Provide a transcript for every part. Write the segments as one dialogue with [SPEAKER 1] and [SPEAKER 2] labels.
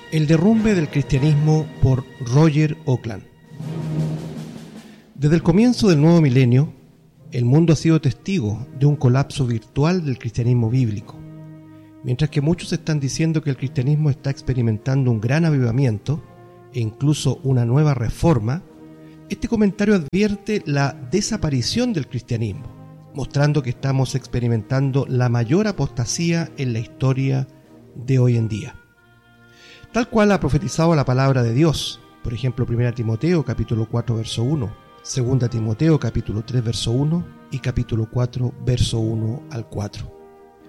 [SPEAKER 1] El derrumbe del cristianismo por Roger Auckland. Desde el comienzo del nuevo milenio, el mundo ha sido testigo de un colapso virtual del cristianismo bíblico. Mientras que muchos están diciendo que el cristianismo está experimentando un gran avivamiento e incluso una nueva reforma, este comentario advierte la desaparición del cristianismo, mostrando que estamos experimentando la mayor apostasía en la historia de hoy en día. Tal cual ha profetizado la palabra de Dios, por ejemplo 1 Timoteo capítulo 4 verso 1, 2 Timoteo capítulo 3 verso 1 y capítulo 4 verso 1 al 4.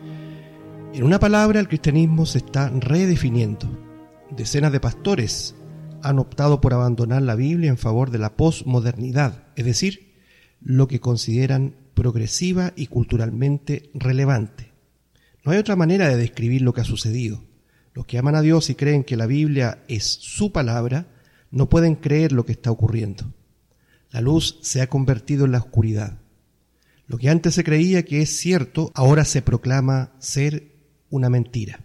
[SPEAKER 1] En una palabra, el cristianismo se está redefiniendo. Decenas de pastores han optado por abandonar la Biblia en favor de la posmodernidad, es decir, lo que consideran progresiva y culturalmente relevante. No hay otra manera de describir lo que ha sucedido. Los que aman a Dios y creen que la Biblia es su palabra, no pueden creer lo que está ocurriendo. La luz se ha convertido en la oscuridad. Lo que antes se creía que es cierto, ahora se proclama ser una mentira.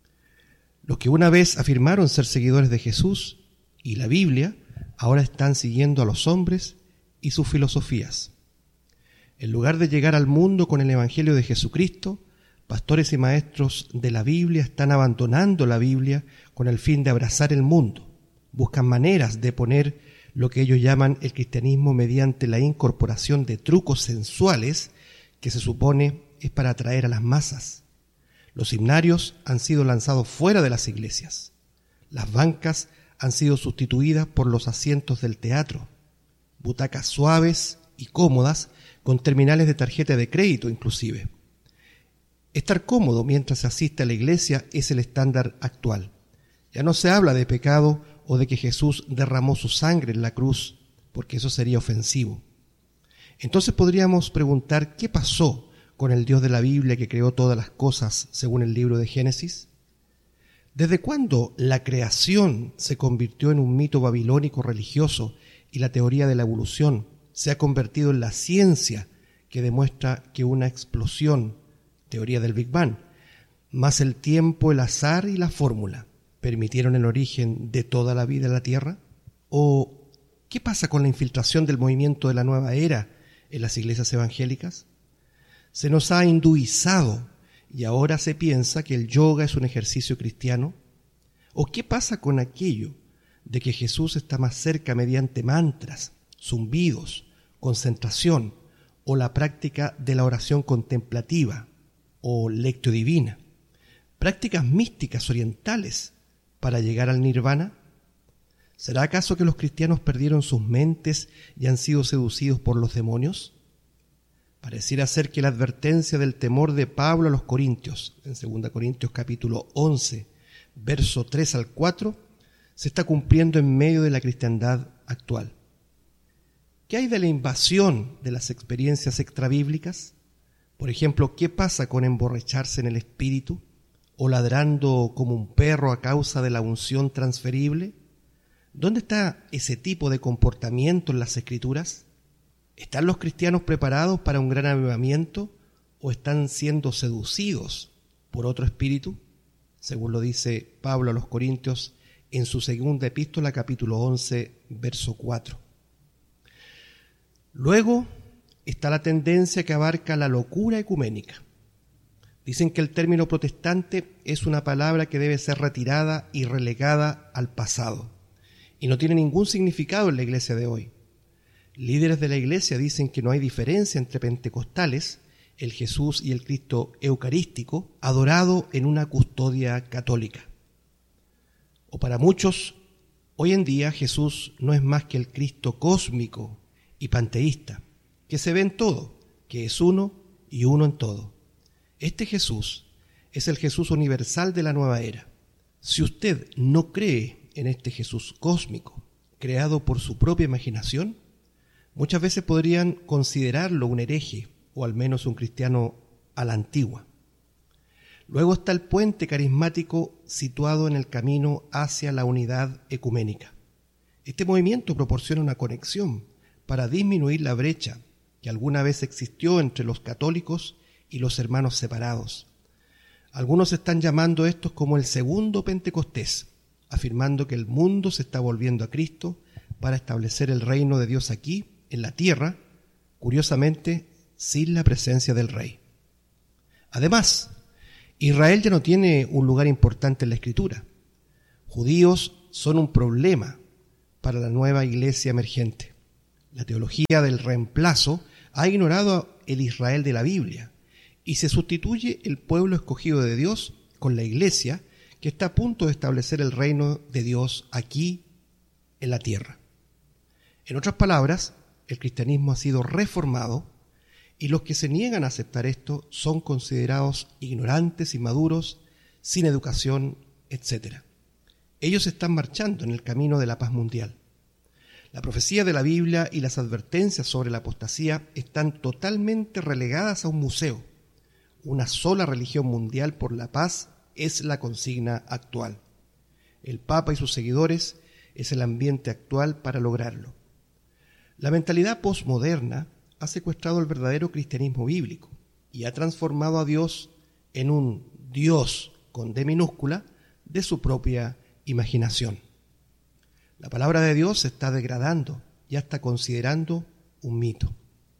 [SPEAKER 1] Los que una vez afirmaron ser seguidores de Jesús y la Biblia, ahora están siguiendo a los hombres y sus filosofías. En lugar de llegar al mundo con el Evangelio de Jesucristo, pastores y maestros de la Biblia están abandonando la Biblia con el fin de abrazar el mundo. Buscan maneras de poner lo que ellos llaman el cristianismo mediante la incorporación de trucos sensuales que se supone es para atraer a las masas. Los himnarios han sido lanzados fuera de las iglesias. Las bancas han sido sustituidas por los asientos del teatro. Butacas suaves y cómodas con terminales de tarjeta de crédito inclusive. Estar cómodo mientras se asiste a la iglesia es el estándar actual. Ya no se habla de pecado o de que Jesús derramó su sangre en la cruz, porque eso sería ofensivo. Entonces podríamos preguntar, ¿qué pasó con el Dios de la Biblia que creó todas las cosas según el libro de Génesis? ¿Desde cuándo la creación se convirtió en un mito babilónico religioso y la teoría de la evolución se ha convertido en la ciencia que demuestra que una explosión, teoría del Big Bang, más el tiempo, el azar y la fórmula, permitieron el origen de toda la vida en la Tierra? ¿O qué pasa con la infiltración del movimiento de la nueva era en las iglesias evangélicas? Se nos ha hinduizado y ahora se piensa que el yoga es un ejercicio cristiano. ¿O qué pasa con aquello de que Jesús está más cerca mediante mantras, zumbidos, concentración o la práctica de la oración contemplativa o lectio divina, prácticas místicas orientales para llegar al nirvana? ¿Será acaso que los cristianos perdieron sus mentes y han sido seducidos por los demonios? Pareciera ser que la advertencia del temor de Pablo a los corintios, en 2 Corintios capítulo 11, verso 3 al 4, se está cumpliendo en medio de la cristiandad actual. ¿Qué hay de la invasión de las experiencias extrabíblicas? Por ejemplo, ¿qué pasa con emborracharse en el espíritu o ladrando como un perro a causa de la unción transferible? ¿Dónde está ese tipo de comportamiento en las Escrituras? ¿Están los cristianos preparados para un gran avivamiento o están siendo seducidos por otro espíritu? Según lo dice Pablo a los Corintios en su segunda epístola, capítulo 11, verso 4. Luego está la tendencia que abarca la locura ecuménica. Dicen que el término protestante es una palabra que debe ser retirada y relegada al pasado, y no tiene ningún significado en la iglesia de hoy. Líderes de la iglesia dicen que no hay diferencia entre pentecostales, el Jesús y el Cristo eucarístico, adorado en una custodia católica. O para muchos, hoy en día Jesús no es más que el Cristo cósmico y panteísta, que se ve en todo, que es uno y uno en todo. Este Jesús es el Jesús universal de la nueva era. Si usted no cree en este Jesús cósmico, creado por su propia imaginación, muchas veces podrían considerarlo un hereje o al menos un cristiano a la antigua. Luego está el puente carismático situado en el camino hacia la unidad ecuménica. Este movimiento proporciona una conexión para disminuir la brecha que alguna vez existió entre los católicos y los hermanos separados. Algunos están llamando estos como el segundo Pentecostés afirmando que el mundo se está volviendo a Cristo para establecer el reino de Dios aquí, en la tierra, curiosamente, sin la presencia del rey. Además, Israel ya no tiene un lugar importante en la Escritura. Judíos son un problema para la nueva iglesia emergente. La teología del reemplazo ha ignorado el Israel de la Biblia y se sustituye el pueblo escogido de Dios con la iglesia que está a punto de establecer el reino de Dios aquí en la tierra. En otras palabras, el cristianismo ha sido reformado y los que se niegan a aceptar esto son considerados ignorantes, inmaduros, sin educación, etc. Ellos están marchando en el camino de la paz mundial. La profecía de la Biblia y las advertencias sobre la apostasía están totalmente relegadas a un museo. Una sola religión mundial por la paz es la consigna actual. El Papa y sus seguidores es el ambiente actual para lograrlo. La mentalidad posmoderna ha secuestrado el verdadero cristianismo bíblico y ha transformado a Dios en un Dios con D minúscula de su propia imaginación. La palabra de Dios se está degradando y está considerando un mito.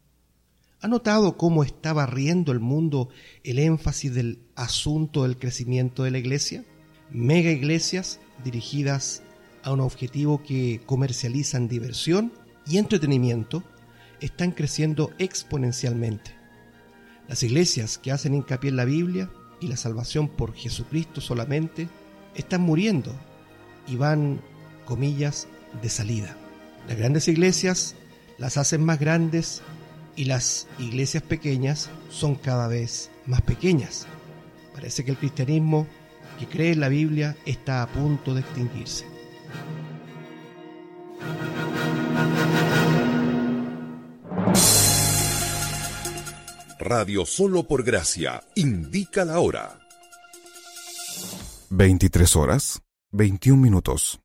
[SPEAKER 1] ¿Ha notado cómo está barriendo el mundo el énfasis del asunto del crecimiento de la iglesia? Mega iglesias dirigidas a un objetivo que comercializan diversión y entretenimiento están creciendo exponencialmente. Las iglesias que hacen hincapié en la Biblia y la salvación por Jesucristo solamente están muriendo y van, comillas, de salida. Las grandes iglesias las hacen más grandes y las iglesias pequeñas son cada vez más pequeñas. Parece que el cristianismo que cree en la Biblia está a punto de extinguirse.
[SPEAKER 2] Radio Solo por Gracia indica la hora.
[SPEAKER 3] 23:21.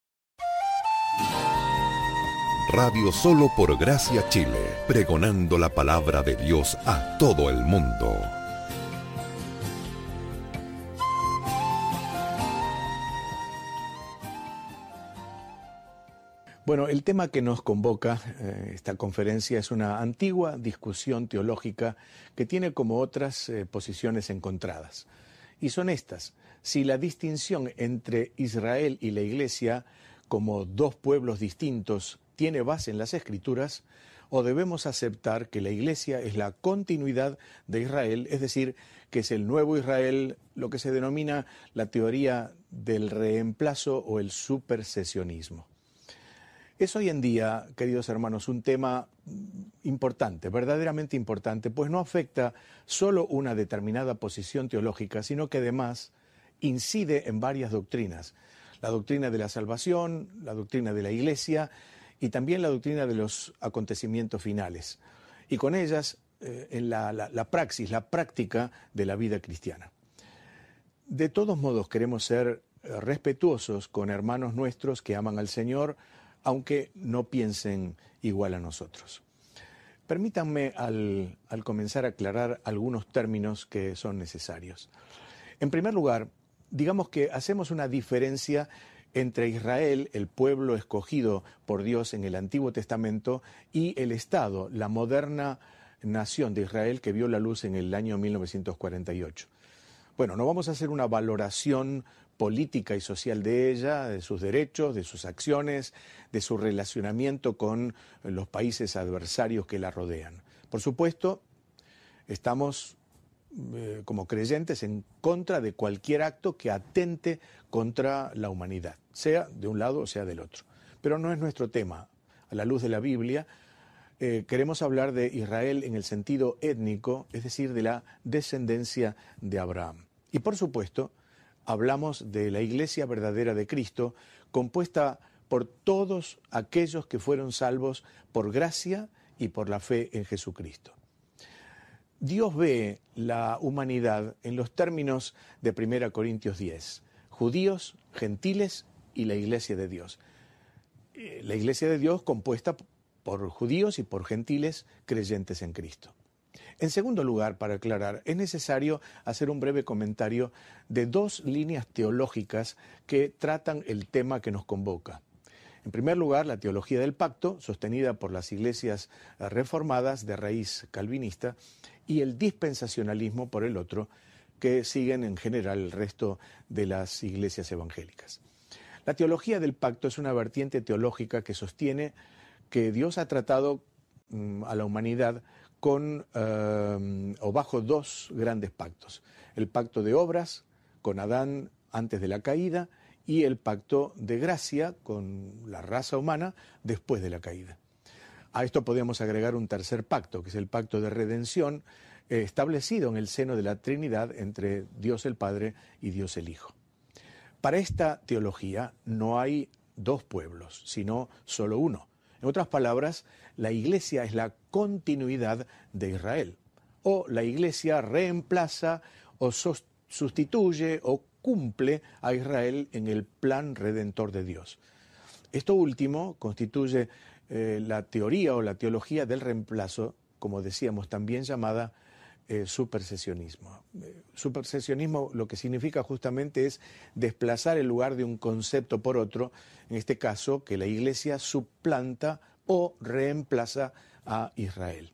[SPEAKER 2] Radio Solo por Gracia Chile, pregonando la palabra de Dios a todo el mundo.
[SPEAKER 4] Bueno, el tema que nos convoca esta conferencia es una antigua discusión teológica que tiene como otras posiciones encontradas. Y son estas: si la distinción entre Israel y la Iglesia como dos pueblos distintos tiene base en las Escrituras, o debemos aceptar que la Iglesia es la continuidad de Israel, es decir, que es el nuevo Israel, lo que se denomina la teoría del reemplazo o el supersesionismo. Es hoy en día, queridos hermanos, un tema importante, verdaderamente importante, pues no afecta solo una determinada posición teológica, sino que además incide en varias doctrinas. La doctrina de la salvación, la doctrina de la Iglesia y también la doctrina de los acontecimientos finales. Y con ellas, en la praxis, la práctica de la vida cristiana. De todos modos, queremos ser respetuosos con hermanos nuestros que aman al Señor, aunque no piensen igual a nosotros. Permítanme al comenzar a aclarar algunos términos que son necesarios. En primer lugar, digamos que hacemos una diferencia entre Israel, el pueblo escogido por Dios en el Antiguo Testamento, y el Estado, la moderna nación de Israel que vio la luz en el año 1948. Bueno, no vamos a hacer una valoración política y social de ella, de sus derechos, de sus acciones, de su relacionamiento con los países adversarios que la rodean. Por supuesto, estamos como creyentes en contra de cualquier acto que atente contra la humanidad, sea de un lado o sea del otro. Pero no es nuestro tema. A la luz de la Biblia, queremos hablar de Israel en el sentido étnico, es decir, de la descendencia de Abraham. Y por supuesto, hablamos de la Iglesia verdadera de Cristo, compuesta por todos aquellos que fueron salvos por gracia y por la fe en Jesucristo. Dios ve la humanidad en los términos de 1 Corintios 10, judíos, gentiles y la Iglesia de Dios. La Iglesia de Dios compuesta por judíos y por gentiles creyentes en Cristo. En segundo lugar, para aclarar, es necesario hacer un breve comentario de dos líneas teológicas que tratan el tema que nos convoca. En primer lugar, la teología del pacto, sostenida por las iglesias reformadas de raíz calvinista, y el dispensacionalismo, por el otro, que siguen en general el resto de las iglesias evangélicas. La teología del pacto es una vertiente teológica que sostiene que Dios ha tratado a la humanidad con o bajo dos grandes pactos: el pacto de obras con Adán antes de la caída y el pacto de gracia con la raza humana después de la caída. A esto podemos agregar un tercer pacto, que es el pacto de redención establecido en el seno de la Trinidad entre Dios el Padre y Dios el Hijo. Para esta teología no hay dos pueblos, sino solo uno. En otras palabras, la Iglesia es la continuidad de Israel, o la Iglesia reemplaza o sustituye o cumple a Israel en el plan redentor de Dios. Esto último constituye la teoría o la teología del reemplazo, como decíamos, también llamada supersesionismo. Supersesionismo lo que significa justamente es desplazar el lugar de un concepto por otro, en este caso que la Iglesia suplanta o reemplaza a Israel.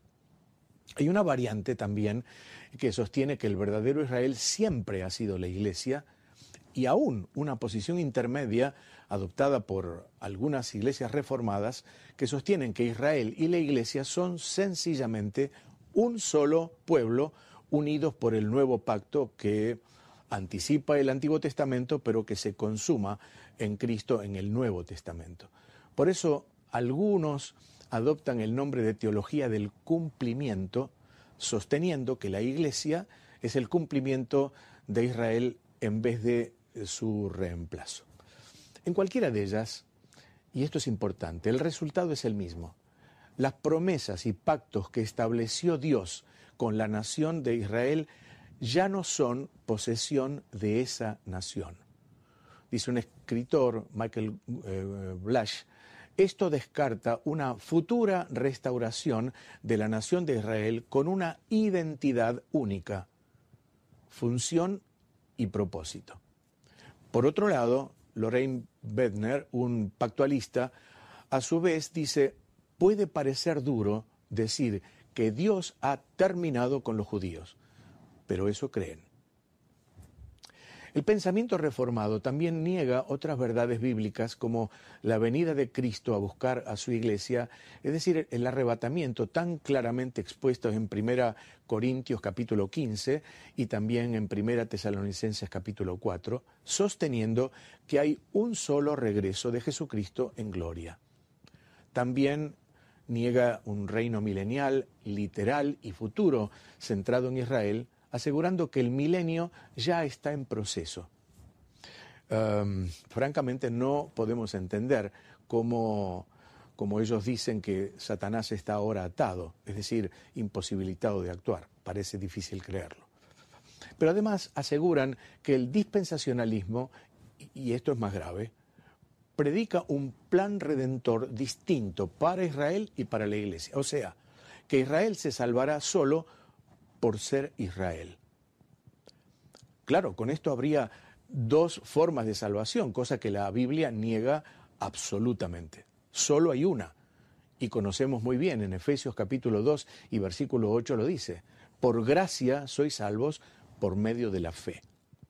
[SPEAKER 4] Hay una variante también que sostiene que el verdadero Israel siempre ha sido la Iglesia, y aún una posición intermedia adoptada por algunas iglesias reformadas que sostienen que Israel y la Iglesia son sencillamente un solo pueblo unidos por el nuevo pacto que anticipa el Antiguo Testamento, pero que se consuma en Cristo en el Nuevo Testamento. Por eso algunos adoptan el nombre de teología del cumplimiento, sosteniendo que la Iglesia es el cumplimiento de Israel en vez de su reemplazo. En cualquiera de ellas, y esto es importante, el resultado es el mismo. Las promesas y pactos que estableció Dios con la nación de Israel ya no son posesión de esa nación. Dice un escritor, Michael Blash, esto descarta una futura restauración de la nación de Israel con una identidad única, función y propósito. Por otro lado, Loraine Boettner, un pactualista, a su vez dice: puede parecer duro decir que Dios ha terminado con los judíos, pero eso creen. El pensamiento reformado también niega otras verdades bíblicas como la venida de Cristo a buscar a su iglesia, es decir, el arrebatamiento tan claramente expuesto en 1 Corintios capítulo 15 y también en 1 Tesalonicenses capítulo 4, sosteniendo que hay un solo regreso de Jesucristo en gloria. También niega un reino milenial, literal y futuro centrado en Israel, asegurando que el milenio ya está en proceso. Francamente no podemos entender cómo ellos dicen que Satanás está ahora atado, es decir, imposibilitado de actuar. Parece difícil creerlo. Pero además aseguran que el dispensacionalismo, y esto es más grave, predica un plan redentor distinto para Israel y para la Iglesia. O sea, que Israel se salvará solo por ser Israel. Claro, con esto habría dos formas de salvación, cosa que la Biblia niega absolutamente. Solo hay una, y conocemos muy bien, en Efesios capítulo 2 y versículo 8 lo dice: por gracia sois salvos por medio de la fe.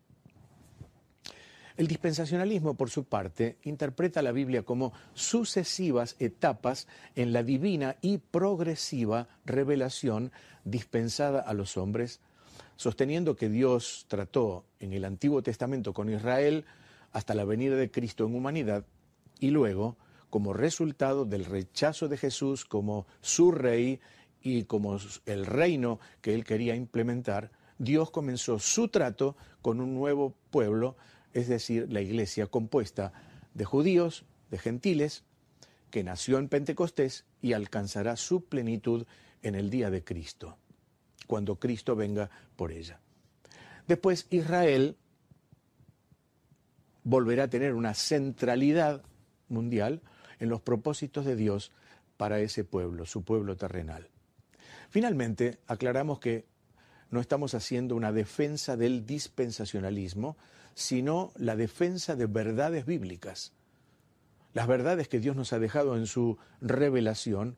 [SPEAKER 4] El dispensacionalismo, por su parte, interpreta la Biblia como sucesivas etapas en la divina y progresiva revelación dispensada a los hombres, sosteniendo que Dios trató en el Antiguo Testamento con Israel hasta la venida de Cristo en humanidad, y luego, como resultado del rechazo de Jesús como su rey y como el reino que él quería implementar, Dios comenzó su trato con un nuevo pueblo, es decir, la Iglesia compuesta de judíos, de gentiles, que nació en Pentecostés y alcanzará su plenitud en el día de Cristo, cuando Cristo venga por ella. Después Israel volverá a tener una centralidad mundial en los propósitos de Dios para ese pueblo, su pueblo terrenal. Finalmente, aclaramos que no estamos haciendo una defensa del dispensacionalismo, sino la defensa de verdades bíblicas. Las verdades que Dios nos ha dejado en su revelación,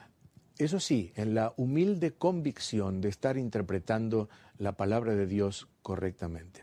[SPEAKER 4] eso sí, en la humilde convicción de estar interpretando la palabra de Dios correctamente.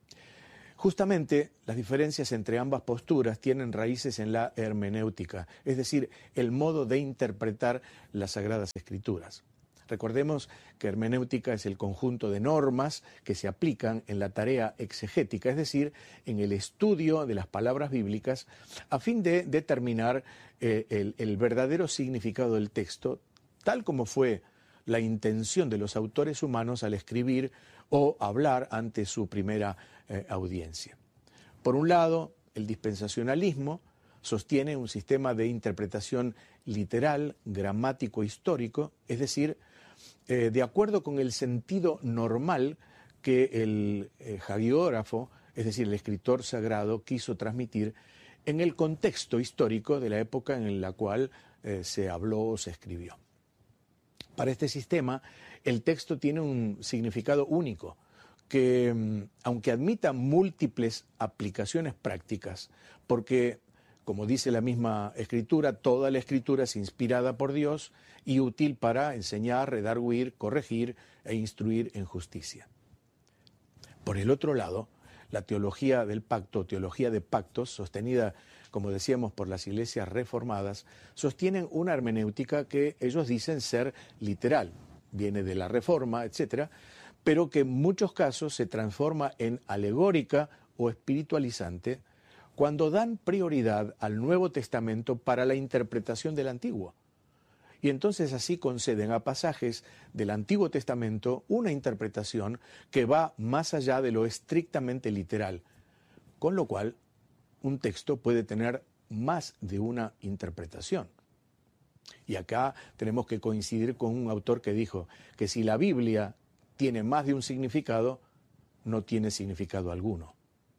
[SPEAKER 4] Justamente las diferencias entre ambas posturas tienen raíces en la hermenéutica, es decir, el modo de interpretar las Sagradas Escrituras. Recordemos que hermenéutica es el conjunto de normas que se aplican en la tarea exegética, es decir, en el estudio de las palabras bíblicas, a fin de determinar el verdadero significado del texto, tal como fue la intención de los autores humanos al escribir o hablar ante su primera audiencia. Por un lado, el dispensacionalismo sostiene un sistema de interpretación literal, gramático, histórico, es decir, de acuerdo con el sentido normal que el hagiógrafo, es decir, el escritor sagrado, quiso transmitir en el contexto histórico de la época en la cual se habló o se escribió. Para este sistema, el texto tiene un significado único, que aunque admita múltiples aplicaciones prácticas, porque, como dice la misma Escritura, toda la Escritura es inspirada por Dios y útil para enseñar, redarguir, corregir e instruir en justicia. Por el otro lado, la teología del pacto, teología de pactos, sostenida, como decíamos, por las iglesias reformadas, sostienen una hermenéutica que ellos dicen ser literal, viene de la Reforma, etcétera, pero que en muchos casos se transforma en alegórica o espiritualizante cuando dan prioridad al Nuevo Testamento para la interpretación del Antiguo. Y entonces así conceden a pasajes del Antiguo Testamento una interpretación que va más allá de lo estrictamente literal, con lo cual un texto puede tener más de una interpretación. Y acá tenemos que coincidir con un autor que dijo que si la Biblia tiene más de un significado, no tiene significado alguno.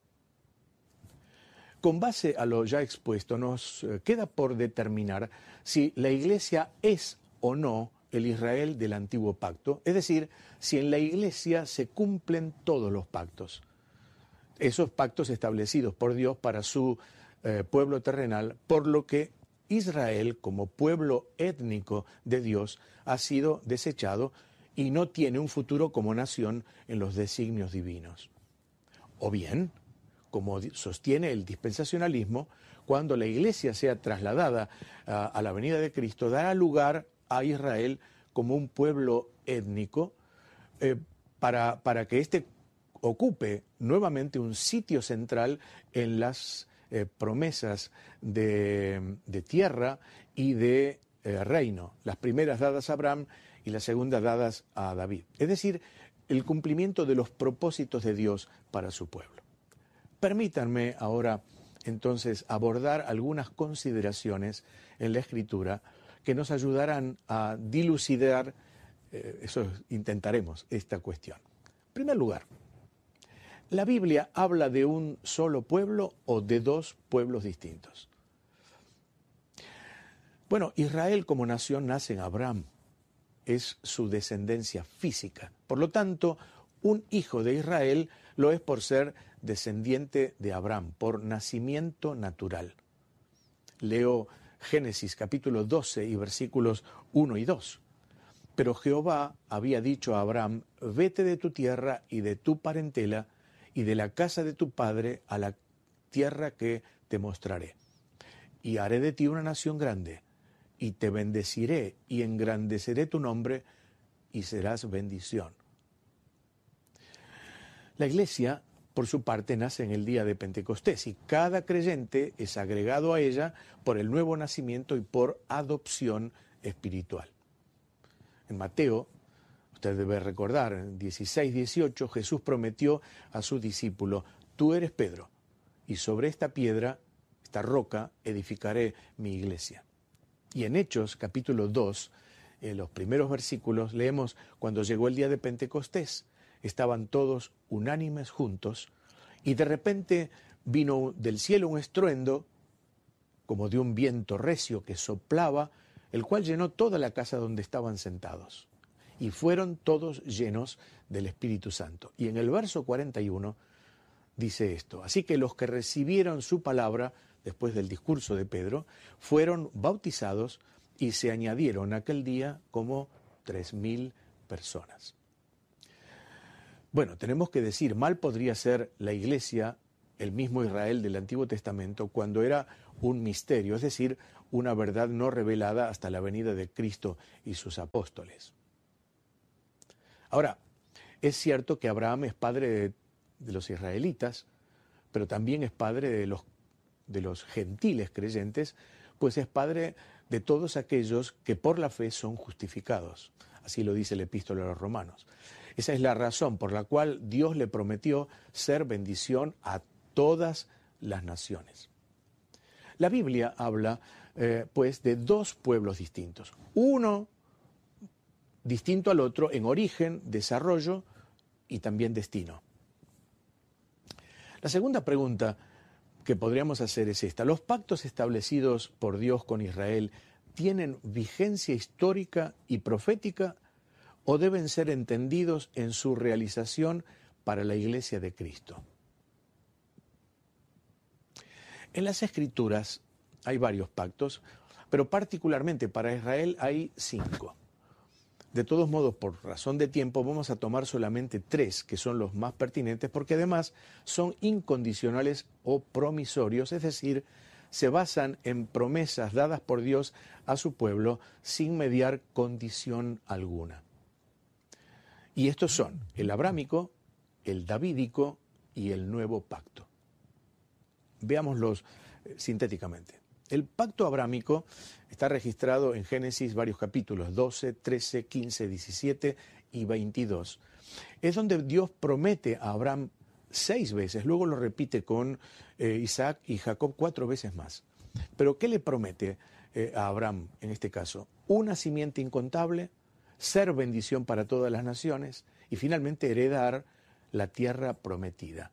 [SPEAKER 4] Con base a lo ya expuesto, nos queda por determinar si la Iglesia es o no el Israel del Antiguo Pacto, es decir, si en la Iglesia se cumplen todos los pactos, esos pactos establecidos por Dios para su pueblo terrenal, por lo que Israel, como pueblo étnico de Dios, ha sido desechado y no tiene un futuro como nación en los designios divinos. O bien, como sostiene el dispensacionalismo, cuando la Iglesia sea trasladada a la venida de Cristo, dará lugar a Israel como un pueblo étnico para que éste ocupe nuevamente un sitio central en las promesas de tierra y de reino, las primeras dadas a Abraham y las segundas dadas a David. Es decir, el cumplimiento de los propósitos de Dios para su pueblo. Permítanme ahora entonces abordar algunas consideraciones en la Escritura que nos ayudarán a dilucidar, intentaremos, esta cuestión. En primer lugar, ¿la Biblia habla de un solo pueblo o de dos pueblos distintos? Bueno, Israel como nación nace en Abraham, es su descendencia física. Por lo tanto, un hijo de Israel lo es por ser descendiente de Abraham, por nacimiento natural. Leo Génesis capítulo 12 y versículos 1 y 2. Pero Jehová había dicho a Abraham, vete de tu tierra y de tu parentela y de la casa de tu padre a la tierra que te mostraré. Y haré de ti una nación grande, y te bendeciré y engrandeceré tu nombre y serás bendición. La Iglesia, por su parte, nace en el día de Pentecostés y cada creyente es agregado a ella por el nuevo nacimiento y por adopción espiritual. En Mateo, usted debe recordar, en 16-18, Jesús prometió a su discípulo, tú eres Pedro, y sobre esta piedra, esta roca, edificaré mi iglesia. Y en Hechos, capítulo 2, en los primeros versículos, leemos, cuando llegó el día de Pentecostés, estaban todos unánimes juntos, y de repente vino del cielo un estruendo, como de un viento recio que soplaba, el cual llenó toda la casa donde estaban sentados. y fueron todos llenos del Espíritu Santo. Y en el verso 41 dice esto: así que los que recibieron su palabra después del discurso de Pedro fueron bautizados y se añadieron aquel día como 3.000 personas. Bueno, tenemos que decir, mal podría ser la iglesia, el mismo Israel del Antiguo Testamento, cuando era un misterio, es decir, una verdad no revelada hasta la venida de Cristo y sus apóstoles. Ahora, es cierto que Abraham es padre de los israelitas, pero también es padre de los gentiles creyentes, pues es padre de todos aquellos que por la fe son justificados. Así lo dice el epístola a los Romanos. Esa es la razón por la cual Dios le prometió ser bendición a todas las naciones. La Biblia habla, pues, de dos pueblos distintos. Uno distinto al otro en origen, desarrollo y también destino. La segunda pregunta que podríamos hacer es esta: ¿los pactos establecidos por Dios con Israel tienen vigencia histórica y profética o deben ser entendidos en su realización para la Iglesia de Cristo? En las Escrituras hay varios pactos, pero particularmente para Israel hay 5. De todos modos, por razón de tiempo, vamos a tomar solamente 3, que son los más pertinentes, porque además son incondicionales o promisorios, es decir, se basan en promesas dadas por Dios a su pueblo sin mediar condición alguna. Y estos son el abrámico, el davídico y el nuevo pacto. Veámoslos sintéticamente. El pacto abrámico está registrado en Génesis varios capítulos, 12, 13, 15, 17 y 22. Es donde Dios promete a Abraham 6 veces, luego lo repite con Isaac y Jacob 4 veces más. Pero ¿qué le promete a Abraham en este caso? Una simiente incontable, ser bendición para todas las naciones y finalmente heredar la tierra prometida.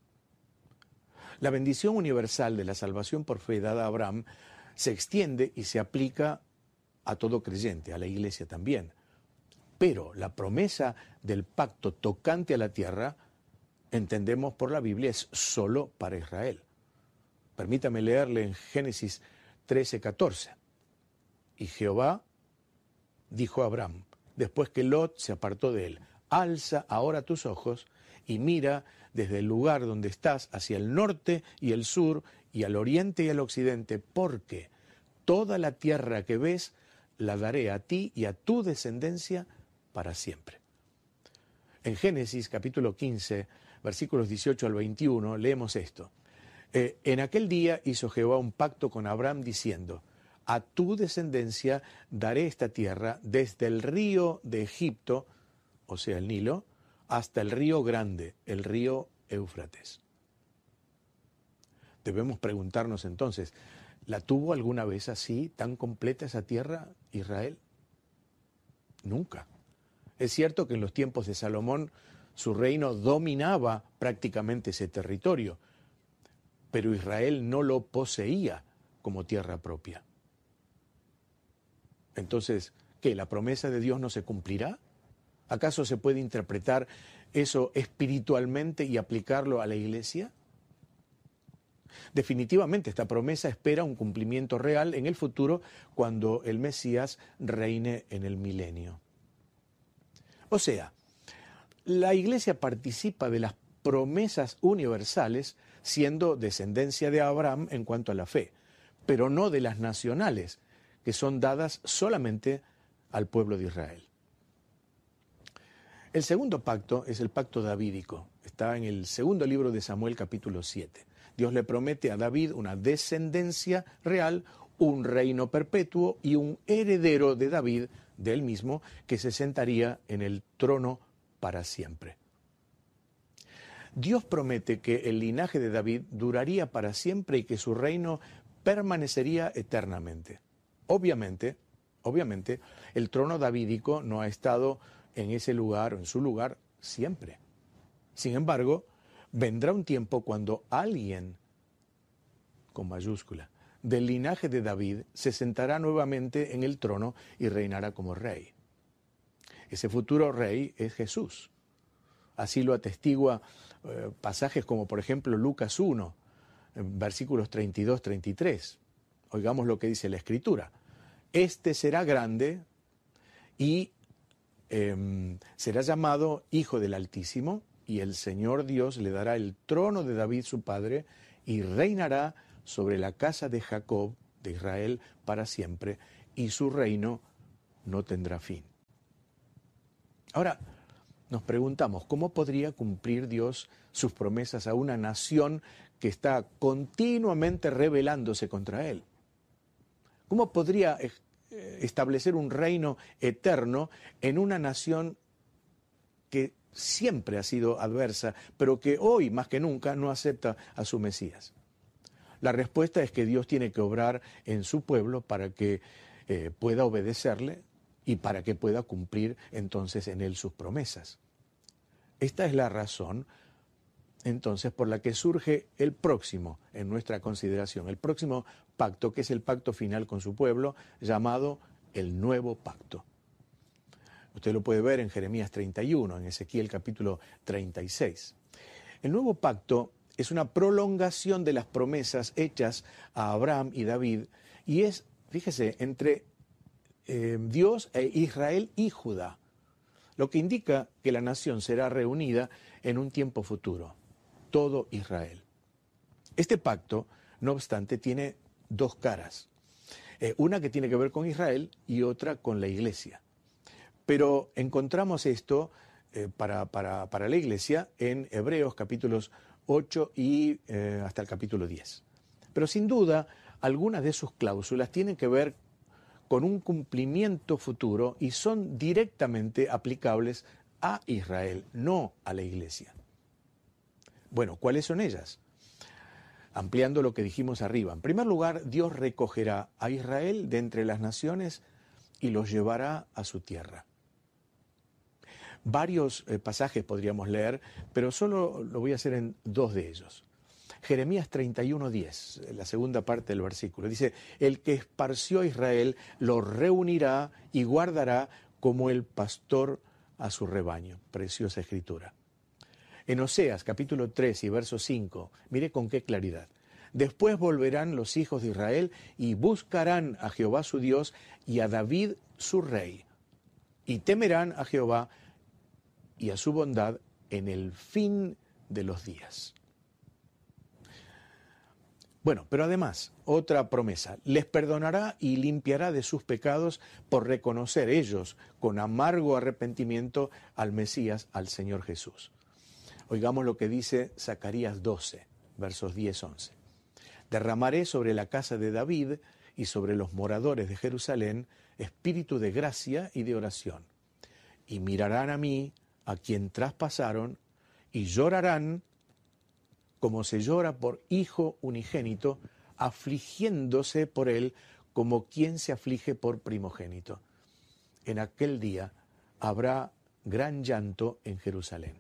[SPEAKER 4] La bendición universal de la salvación por fe dada a Abraham se extiende y se aplica a todo creyente, a la iglesia también. Pero la promesa del pacto tocante a la tierra, entendemos por la Biblia, es solo para Israel. Permítame leerle en Génesis 13:14. Y Jehová dijo a Abraham, después que Lot se apartó de él: alza ahora tus ojos y mira desde el lugar donde estás hacia el norte y el sur y al oriente y al occidente, porque toda la tierra que ves la daré a ti y a tu descendencia para siempre. En Génesis capítulo 15, versículos 18 al 21, leemos esto. En aquel día hizo Jehová un pacto con Abraham diciendo: a tu descendencia daré esta tierra desde el río de Egipto, o sea, el Nilo, hasta el río grande, el río Éufrates. Debemos preguntarnos entonces, ¿la tuvo alguna vez así, tan completa esa tierra, Israel? Nunca. Es cierto que en los tiempos de Salomón su reino dominaba prácticamente ese territorio, pero Israel no lo poseía como tierra propia. Entonces, ¿qué? ¿La promesa de Dios no se cumplirá? ¿Acaso se puede interpretar eso espiritualmente y aplicarlo a la iglesia? Definitivamente esta promesa espera un cumplimiento real en el futuro cuando el Mesías reine en el milenio. O sea, la iglesia participa de las promesas universales siendo descendencia de Abraham en cuanto a la fe, pero no de las nacionales, que son dadas solamente al pueblo de Israel. El segundo pacto es el pacto davídico. Está en el segundo libro de Samuel, capítulo 7. Dios le promete a David una descendencia real, un reino perpetuo y un heredero de David, de él mismo, que se sentaría en el trono para siempre. Dios promete que el linaje de David duraría para siempre y que su reino permanecería eternamente. Obviamente, el trono davídico no ha estado en ese lugar o en su lugar siempre. Sin embargo, vendrá un tiempo cuando alguien, con mayúscula, del linaje de David se sentará nuevamente en el trono y reinará como rey. Ese futuro rey es Jesús. Así lo atestigua pasajes como por ejemplo Lucas 1, versículos 32-33. Oigamos lo que dice la Escritura. Este será grande y será llamado Hijo del Altísimo, y el Señor Dios le dará el trono de David su padre, y reinará sobre la casa de Jacob, de Israel, para siempre, y su reino no tendrá fin. Ahora, nos preguntamos, ¿cómo podría cumplir Dios sus promesas a una nación que está continuamente rebelándose contra Él? ¿Cómo podría establecer un reino eterno en una nación que siempre ha sido adversa, pero que hoy más que nunca no acepta a su Mesías? La respuesta es que Dios tiene que obrar en su pueblo para que pueda obedecerle y para que pueda cumplir entonces en él sus promesas. Esta es la razón entonces por la que surge el próximo en nuestra consideración, el próximo pacto, que es el pacto final con su pueblo, llamado el Nuevo Pacto. Usted lo puede ver en Jeremías 31, en Ezequiel capítulo 36. El Nuevo Pacto es una prolongación de las promesas hechas a Abraham y David, y es, fíjese, entre Dios e Israel y Judá, lo que indica que la nación será reunida en un tiempo futuro, todo Israel. Este pacto, no obstante, tiene dos caras, una que tiene que ver con Israel y otra con la iglesia. Pero encontramos esto para la iglesia en Hebreos capítulos 8 y hasta el capítulo 10. Pero sin duda, algunas de sus cláusulas tienen que ver con un cumplimiento futuro y son directamente aplicables a Israel, no a la iglesia. Bueno, ¿cuáles son ellas? Ampliando lo que dijimos arriba. En primer lugar, Dios recogerá a Israel de entre las naciones y los llevará a su tierra. Varios pasajes podríamos leer, pero solo lo voy a hacer en dos de ellos. Jeremías 31:10, la segunda parte del versículo, dice: el que esparció a Israel lo reunirá y guardará como el pastor a su rebaño. Preciosa escritura. En Oseas capítulo 3 y verso 5, mire con qué claridad. Después volverán los hijos de Israel y buscarán a Jehová su Dios y a David su rey, y temerán a Jehová y a su bondad en el fin de los días. Bueno, pero además, otra promesa, les perdonará y limpiará de sus pecados por reconocer ellos con amargo arrepentimiento al Mesías, al Señor Jesús. Oigamos lo que dice Zacarías 12, versos 10-11. Derramaré sobre la casa de David y sobre los moradores de Jerusalén espíritu de gracia y de oración. Y mirarán a mí, a quien traspasaron, y llorarán como se llora por hijo unigénito, afligiéndose por él como quien se aflige por primogénito. En aquel día habrá gran llanto en Jerusalén.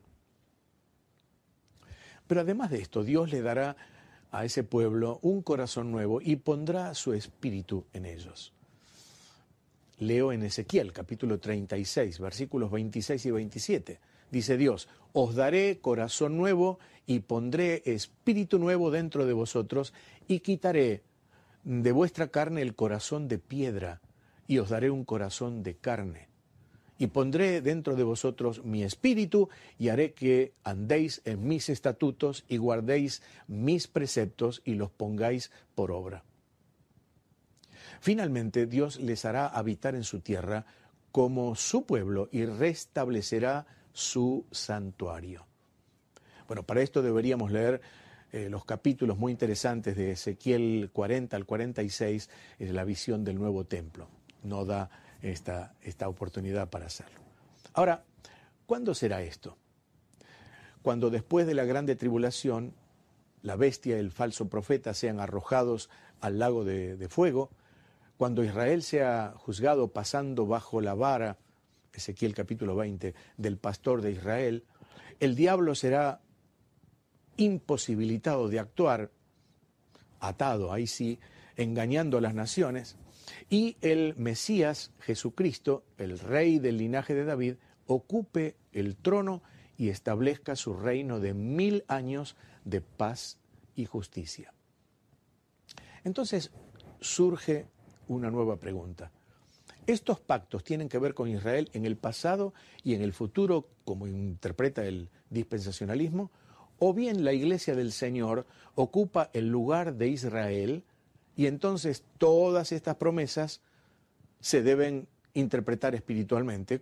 [SPEAKER 4] Pero además de esto, Dios le dará a ese pueblo un corazón nuevo y pondrá su espíritu en ellos. Leo en Ezequiel capítulo 36, versículos 26 y 27. Dice Dios: os daré corazón nuevo y pondré espíritu nuevo dentro de vosotros y quitaré de vuestra carne el corazón de piedra y os daré un corazón de carne. Y pondré dentro de vosotros mi espíritu y haré que andéis en mis estatutos y guardéis mis preceptos y los pongáis por obra. Finalmente, Dios les hará habitar en su tierra como su pueblo y restablecerá su santuario. Bueno, para esto deberíamos leer los capítulos muy interesantes de Ezequiel 40 al 46, la visión del nuevo templo. No da esta oportunidad para hacerlo. Ahora, ¿cuándo será esto? Cuando después de la grande tribulación, la bestia y el falso profeta sean arrojados al lago de fuego, cuando Israel sea juzgado pasando bajo la vara, Ezequiel capítulo 20, del pastor de Israel, el diablo será imposibilitado de actuar, atado, ahí sí, engañando a las naciones, y el Mesías Jesucristo, el rey del linaje de David, ocupe el trono y establezca su reino de 1000 años de paz y justicia. Entonces surge una nueva pregunta. ¿Estos pactos tienen que ver con Israel en el pasado y en el futuro, como interpreta el dispensacionalismo? ¿O bien la Iglesia del Señor ocupa el lugar de Israel y entonces todas estas promesas se deben interpretar espiritualmente,